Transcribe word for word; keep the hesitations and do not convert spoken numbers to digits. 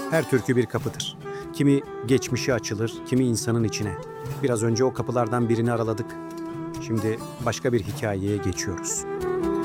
Her türkü bir kapıdır. Kimi geçmişe açılır, kimi insanın içine. Biraz önce o kapılardan birini araladık. Şimdi başka bir hikayeye geçiyoruz.